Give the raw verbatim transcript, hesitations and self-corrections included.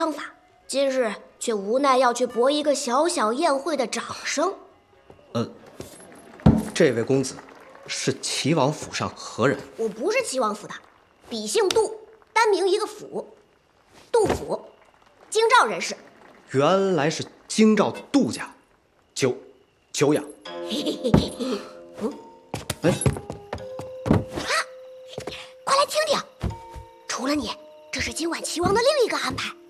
法，今日却无奈要去博一个小小宴会的掌声。 呃，这位公子是齐王府上何人？ 我不是齐王府的，笔姓杜，单名一个府，杜甫，京兆人士。 原来是京兆杜家，久久仰。 嗯， 哎， 啊，快来听听，除了你，这是今晚齐王的另一个安排。